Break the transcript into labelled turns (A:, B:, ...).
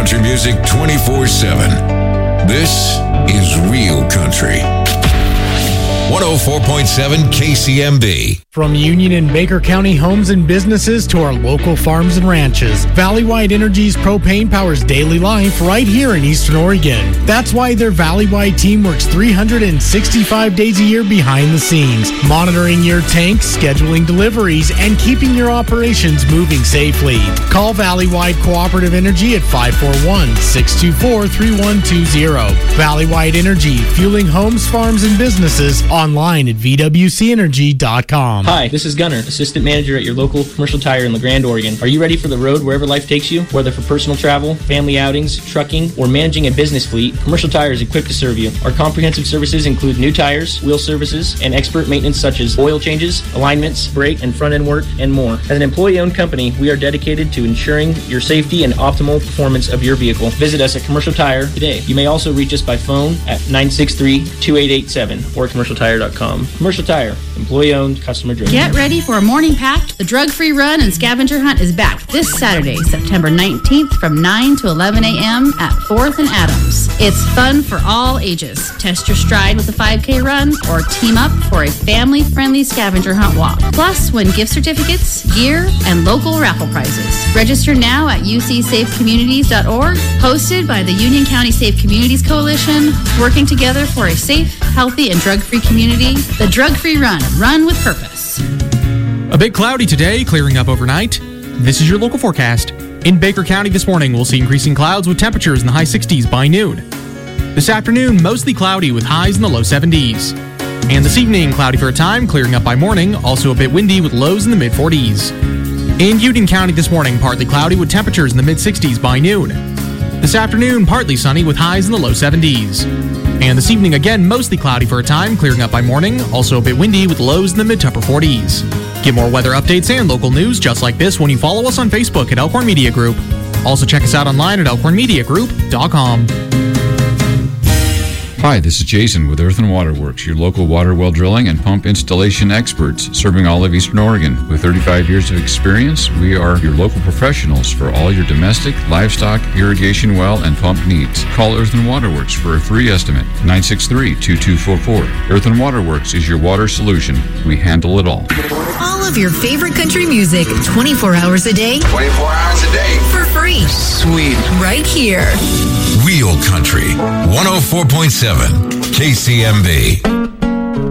A: country music 24/7. This is Real Country. 104.7 KCMB.
B: From Union and Baker County homes and businesses to our local farms and ranches, Valley-Wide Energy's propane powers daily life right here in Eastern Oregon. That's why their Valley-Wide team works 365 days a year behind the scenes, monitoring your tanks, scheduling deliveries, and keeping your operations moving safely. Call Valley-Wide Cooperative Energy at 541-624-3120. Valley-Wide Energy, fueling homes, farms, and businesses, online at VWCenergy.com.
C: Hi, this is Gunnar, Assistant Manager at your local Commercial Tire in LeGrand, Oregon. Are you ready for the road wherever life takes you? Whether for personal travel, family outings, trucking, or managing a business fleet, Commercial Tire is equipped to serve you. Our comprehensive services include new tires, wheel services, and expert maintenance such as oil changes, alignments, brake and front-end work, and more. As an employee-owned company, we are dedicated to ensuring your safety and optimal performance of your vehicle. Visit us at Commercial Tire today. You may also reach us by phone at 963-2887 or commercialtire.com. Commercial Tire, employee-owned, customer-driven.
D: Get ready for a morning pack. The drug-free run and scavenger hunt is back this Saturday, September 19th from 9 to 11 a.m. at 4th and Adams. It's fun for all ages. Test your stride with a 5K run or team up for a family-friendly scavenger hunt walk. Plus, win gift certificates, gear, and local raffle prizes. Register now at ucsafecommunities.org. Hosted by the Union County Safe Communities Coalition, working together for a safe, healthy, and drug-free community. The Drug-Free Run. Run with purpose.
E: A bit cloudy today, clearing up overnight. This is your local forecast. In Baker County this morning, we'll see increasing clouds with temperatures in the high 60s by noon. This afternoon, mostly cloudy with highs in the low 70s. And this evening, cloudy for a time, clearing up by morning, also a bit windy with lows in the mid-40s. In Union County this morning, partly cloudy with temperatures in the mid-60s by noon. This afternoon, partly sunny with highs in the low 70s. And this evening, again, mostly cloudy for a time, clearing up by morning, also a bit windy with lows in the mid-to-upper 40s. Get more weather updates and local news just like this when you follow us on Facebook at Elkhorn Media Group. Also check us out online at elkhornmediagroup.com.
F: Hi, this is Jason with Earth and Water Works, your local water well drilling and pump installation experts serving all of Eastern Oregon. With 35 years of experience, we are your local professionals for all your domestic, livestock, irrigation well, and pump needs. Call Earth and Water Works for a free estimate, 963-2244. Earth and Water Works is your water solution. We handle it all.
G: All of your favorite country music, 24 hours a day.
A: 24 hours a day.
G: For free.
A: Sweet.
G: Right here.
A: Real Country. 104.7 KCMB.